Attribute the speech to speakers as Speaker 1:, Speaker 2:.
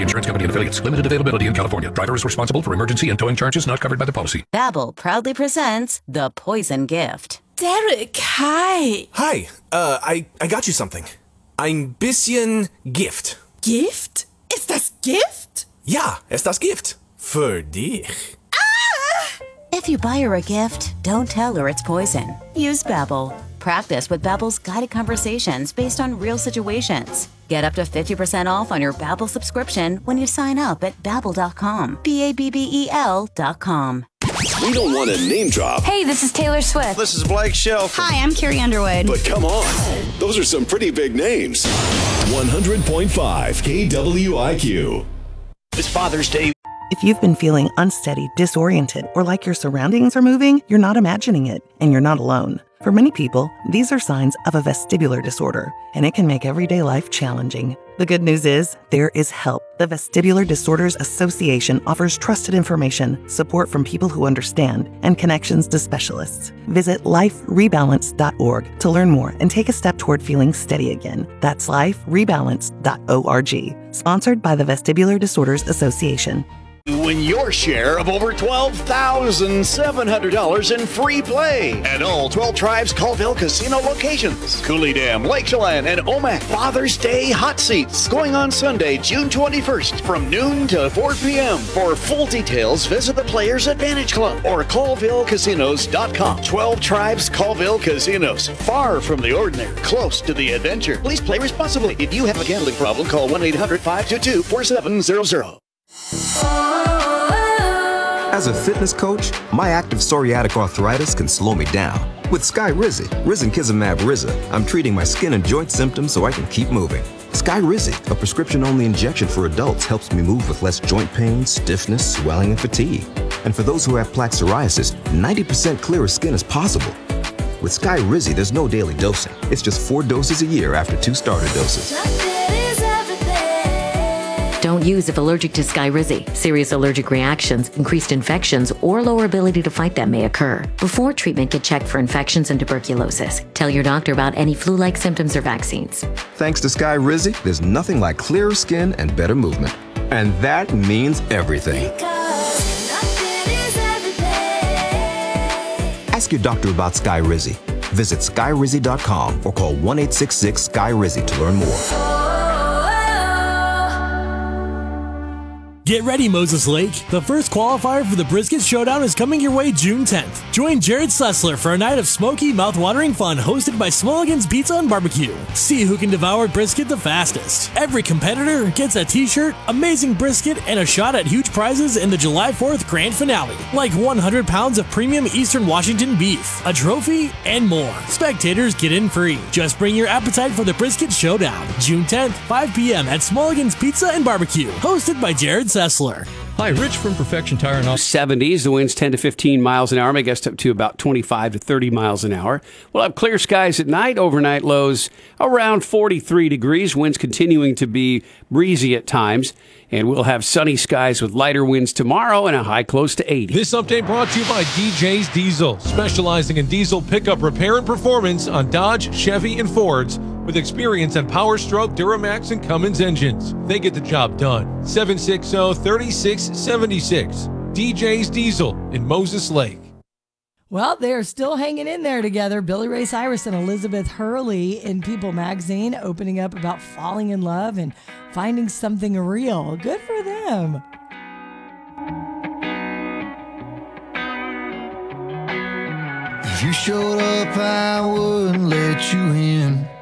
Speaker 1: Insurance Company and affiliates. Limited availability in California. Driver is responsible for emergency and towing charges not covered by the policy.
Speaker 2: Babbel proudly presents The Poison Gift.
Speaker 3: Derek, hi.
Speaker 4: Hi, I got you something. Ein bisschen Gift.
Speaker 3: Gift? Ist das Gift?
Speaker 4: Ja, ist das Gift. Für dich.
Speaker 2: If you buy her a gift, don't tell her it's poison. Use Babbel. Practice with Babbel's guided conversations based on real situations. Get up to 50% off on your Babbel subscription when you sign up at Babbel.com. Babbel.com.
Speaker 5: We don't want to name drop.
Speaker 6: Hey, this is Taylor Swift.
Speaker 7: This is Blake Shelton.
Speaker 6: Hi, I'm Carrie Underwood.
Speaker 5: But come on, those are some pretty big names. 100.5 KWIQ.
Speaker 7: This Father's Day.
Speaker 8: If you've been feeling unsteady, disoriented, or like your surroundings are moving, you're not imagining it, and you're not alone. For many people, these are signs of a vestibular disorder, and it can make everyday life challenging. The good news is, there is help. The Vestibular Disorders Association offers trusted information, support from people who understand, and connections to specialists. Visit liferebalance.org to learn more and take a step toward feeling steady again. That's liferebalance.org. Sponsored by the Vestibular Disorders Association.
Speaker 7: Win your share of over $12,700 in free play at all 12 Tribes Colville Casino locations. Cooley Dam, Lake Chelan, and Omak. Father's Day Hot Seats going on Sunday, June 21st from noon to 4 p.m. For full details, visit the Players Advantage Club or ColvilleCasinos.com. 12 Tribes Colville Casinos. Far from the ordinary, close to the adventure. Please play responsibly. If you have a gambling problem, call 1-800-522-4700.
Speaker 9: As a fitness coach, my active psoriatic arthritis can slow me down. With Skyrizi, risankizumab Riza, I'm treating my skin and joint symptoms so I can keep moving. Skyrizi, a prescription-only injection for adults, helps me move with less joint pain, stiffness, swelling, and fatigue. And for those who have plaque psoriasis, 90% clearer skin is possible. With Skyrizi, there's no daily dosing. It's just 4 doses a year after 2 starter doses.
Speaker 10: Don't use if allergic to Skyrizi. Serious allergic reactions, increased infections, or lower ability to fight them may occur. Before treatment, get checked for infections and tuberculosis. Tell your doctor about any flu-like symptoms or vaccines.
Speaker 9: Thanks to Skyrizi, there's nothing like clearer skin and better movement. And that means everything. Ask your doctor about Skyrizi. Visit Skyrizi.com or call 1-866-SKY-RIZI to learn more.
Speaker 11: Get ready, Moses Lake. The first qualifier for the Brisket Showdown is coming your way June 10th. Join Jared Sessler for a night of smoky, mouth-watering fun hosted by Smulligan's Pizza and Barbecue. See who can devour brisket the fastest. Every competitor gets a t-shirt, amazing brisket, and a shot at huge prizes in the July 4th grand finale, like 100 pounds of premium Eastern Washington beef, a trophy, and more. Spectators get in free. Just bring your appetite for the Brisket Showdown. June 10th, 5 p.m. at Smulligan's Pizza and Barbecue, hosted by Jared Sessler.
Speaker 12: Hi, Rich from Perfection Tire and Auto.
Speaker 13: 70s, the winds 10 to 15 miles an hour, may gust up to about 25 to 30 miles an hour. We'll have clear skies at night, overnight lows around 43 degrees, winds continuing to be breezy at times. And we'll have sunny skies with lighter winds tomorrow and a high close to 80.
Speaker 12: This update brought to you by DJ's Diesel, specializing in diesel pickup repair and performance on Dodge, Chevy, and Fords, with experience on Power Stroke, Duramax, and Cummins engines. They get the job done. 760-3676. DJ's Diesel in Moses Lake.
Speaker 3: Well, they're still hanging in there together. Billy Ray Cyrus and Elizabeth Hurley in People magazine, opening up about falling in love and finding something real. Good for them.
Speaker 14: If you showed up, I wouldn't let you in.